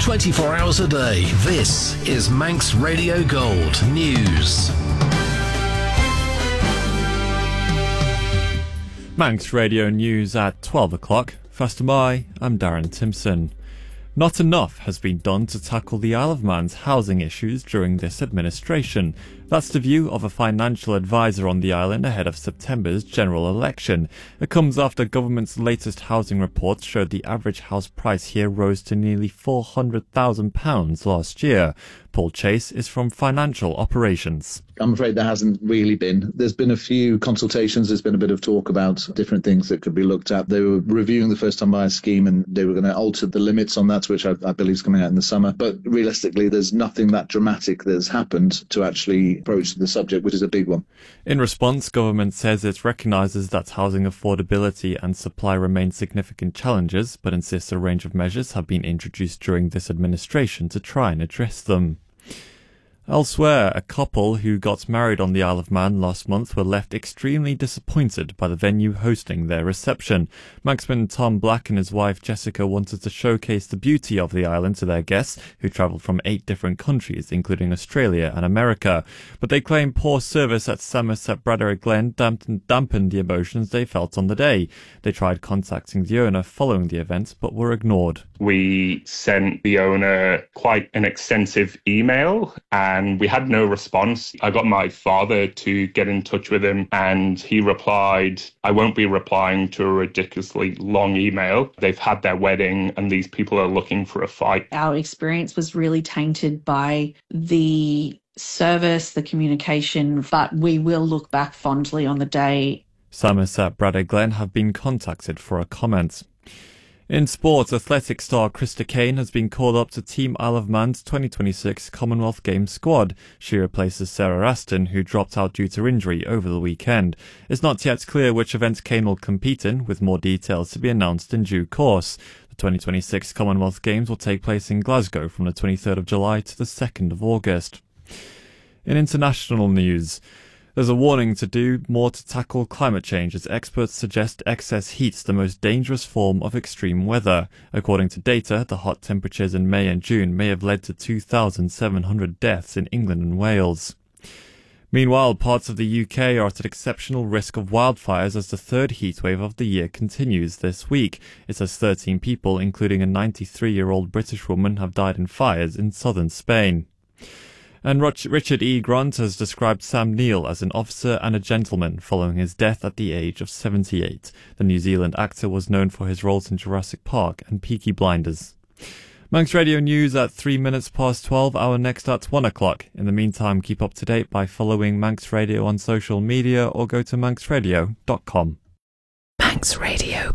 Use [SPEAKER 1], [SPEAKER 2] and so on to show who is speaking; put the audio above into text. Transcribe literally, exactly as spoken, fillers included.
[SPEAKER 1] twenty-four hours a day. This is Manx Radio Gold News.
[SPEAKER 2] Manx Radio News at twelve o'clock. First of May, I'm Darren Timpson. Not enough has been done to tackle the Isle of Man's housing issues during this administration. That's the view of a financial advisor on the island ahead of September's general election. It comes after government's latest housing report showed the average house price here rose to nearly four hundred thousand pounds last year. Paul Chase is from Financial Operations.
[SPEAKER 3] I'm afraid there hasn't really been. There's been a few consultations. There's been a bit of talk about different things that could be looked at. They were reviewing the first-time buyer scheme and they were going to alter the limits on that, which I, I believe is coming out in the summer. But realistically, there's nothing that dramatic that's happened to actually approach the subject, which is a big one.
[SPEAKER 2] In response, government says it recognises that housing affordability and supply remain significant challenges, but insists a range of measures have been introduced during this administration to try and address them. Elsewhere, a couple who got married on the Isle of Man last month were left extremely disappointed by the venue hosting their reception. Manxman Tom Black and his wife Jessica wanted to showcase the beauty of the island to their guests, who travelled from eight different countries, including Australia and America. But they claim poor service at Somerset Bradder Glen dampened, dampened the emotions they felt on the day. They tried contacting the owner following the event, but were ignored.
[SPEAKER 4] We sent the owner quite an extensive email and we had no response. I got my father to get in touch with him and he replied, I won't be replying to a ridiculously long email. They've had their wedding and these people are looking for a fight.
[SPEAKER 5] Our experience was really tainted by the service, the communication, but we will look back fondly on the day.
[SPEAKER 2] Somerset Bradder Glen have been contacted for a comment. In sports, athletic star Krista Kane has been called up to Team Isle of Man's twenty twenty-six Commonwealth Games squad. She replaces Sarah Aston, who dropped out due to injury over the weekend. It's not yet clear which event Kane will compete in, with more details to be announced in due course. The twenty twenty-six Commonwealth Games will take place in Glasgow from the twenty-third of July to the second of August. In international news, there's a warning to do more to tackle climate change as experts suggest excess heat's the most dangerous form of extreme weather. According to data, the hot temperatures in May and June may have led to two thousand seven hundred deaths in England and Wales. Meanwhile, parts of the U K are at an exceptional risk of wildfires as the third heatwave of the year continues this week. It says thirteen people, including a ninety-three-year-old British woman, have died in fires in southern Spain. And Richard E. Grant has described Sam Neill as an officer and a gentleman following his death at the age of seventy-eight. The New Zealand actor was known for his roles in Jurassic Park and Peaky Blinders. Manx Radio News at three minutes past twelve, our next at one o'clock. In the meantime, keep up to date by following Manx Radio on social media or go to manx radio dot com.
[SPEAKER 6] Manx Radio.